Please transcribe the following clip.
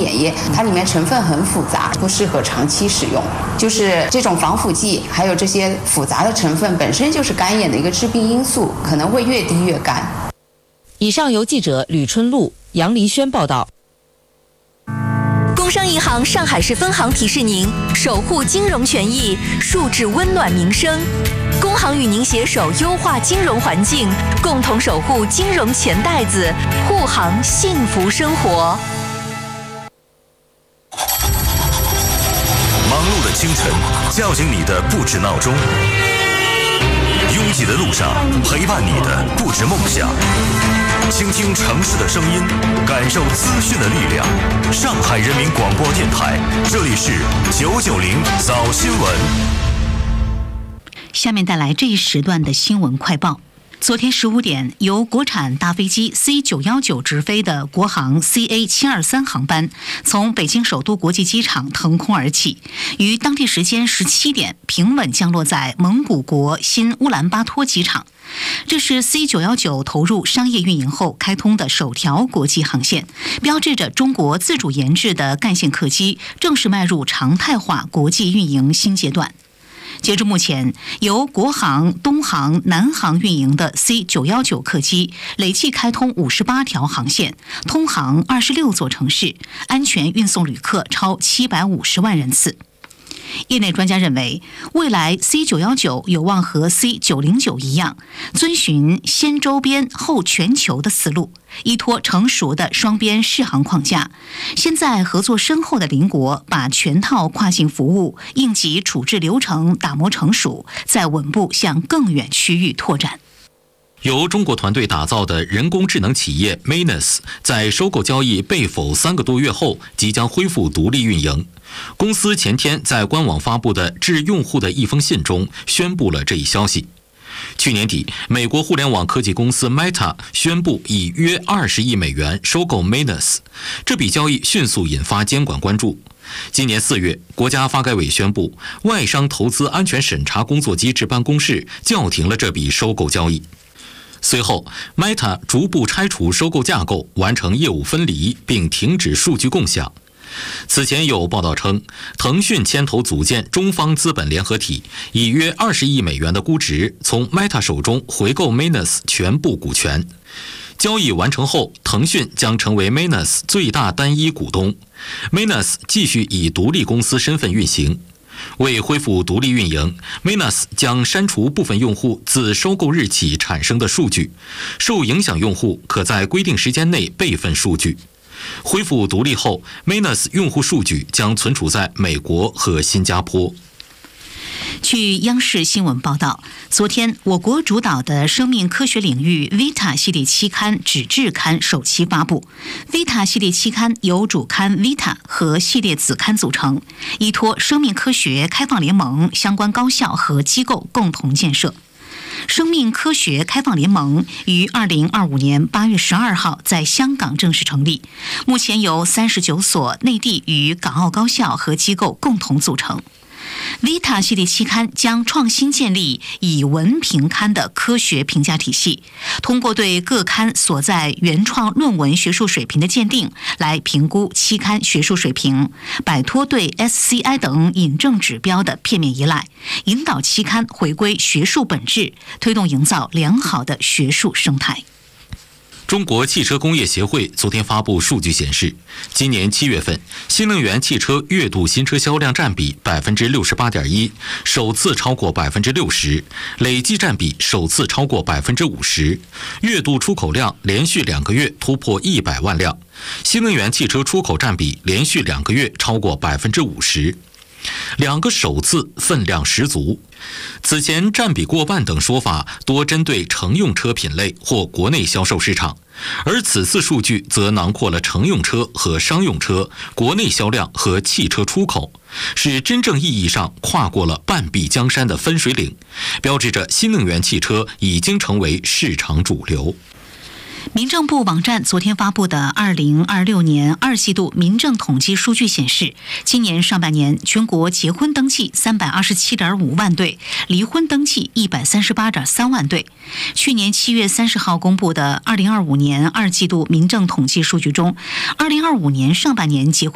盐液，它里面成分很复杂，不适合长期使用。就是这种防腐剂，还有这些复杂的成分本身就是干眼的一个致病因素，可能会越滴越干。 以上由记者吕春露、杨黎轩报道。 工商银行上海市分行提示您：守护金融权益，树质温暖民生。工行与您携手优化金融环境，共同守护金融钱袋子，护航幸福生活。 忙碌的清晨，叫醒你的不止闹钟；拥挤的路上，陪伴你的不止梦想。倾听城市的声音，感受资讯的力量。上海人民广播电台，这里是990早新闻。 下面带来这一时段的新闻快报。昨天15点，由国产大飞机 C919 直飞的国航 CA723 航班从北京首都国际机场腾空而起，于当地时间17点平稳降落在蒙古国新乌兰巴托机场。这是 C919 投入商业运营后开通的首条国际航线，标志着中国自主研制的干线客机正式迈入常态化国际运营新阶段。截至目前，由国航、东航、南航运营的 C919 客机累计开通58条航线，通航26座城市，安全运送旅客超750万人次。业内专家认为，未来 C919 有望和 C909 一样，遵循先周边后全球的思路，依托成熟的双边适航框架，现在合作深厚的邻国把全套跨境服务、应急处置流程打磨成熟，再稳步向更远区域拓展。 由中国团队打造的人工智能企业 Manus 在收购交易被否3个多月后，即将恢复独立运营。公司前天在官网发布的致用户的一封信中宣布了这一消息。去年底，美国互联网科技公司 Meta 宣布以约20亿美元收购 Manus， 这笔交易迅速引发监管关注。今年4月，国家发改委宣布，外商投资安全审查工作机制办公室叫停了这笔收购交易。随后 Meta 逐步拆除收购架构，完成业务分离，并停止数据共享。此前有报道称，腾讯牵头组建中方资本联合体，以约20亿美元的估值从 Meta 手中回购 Manus 全部股权。交易完成后，腾讯将成为 Manus 最大单一股东， Manus 继续以独立公司身份运行。为恢复独立运营， Manus 将删除部分用户自收购日起产生的数据，受影响用户可在规定时间内备份数据。恢复独立后， Manus 用户数据将存储在美国和新加坡。 据央视新闻报道，昨天我国主导的生命科学领域 Vita 系列期刊纸质刊首期发布。Vita 系列期刊由主刊 Vita 和系列子刊组成，依托生命科学开放联盟相关高校和机构共同建设。生命科学开放联盟于2025年8月12号在香港正式成立，目前由39所内地与港澳高校和机构共同组成。Vita 系列期刊将创新建立以文评刊的科学评价体系，通过对各刊所在原创论文学术水平的鉴定，来评估期刊学术水平，摆脱对 SCI 等引证指标的片面依赖，引导期刊回归学术本质，推动营造良好的学术生态。 中国汽车工业协会昨天发布数据显示，今年7月份，新能源汽车月度新车销量占比 68.1%， 首次超过 60%， 累计占比首次超过 50%， 月度出口量连续2个月突破100万辆，新能源汽车出口占比连续2个月超过 50%。2个首次分量十足。此前占比过半等说法多针对乘用车品类或国内销售市场，而此次数据则囊括了乘用车和商用车、国内销量和汽车出口，是真正意义上跨过了半壁江山的分水岭，标志着新能源汽车已经成为市场主流。 民政部网站昨天发布的2026年2季度民政统计数据显示，今年上半年全国结婚登记327.5万对，离婚登记138.3万对。去年7月30号公布的2025年2季度民政统计数据中，2025年上半年结婚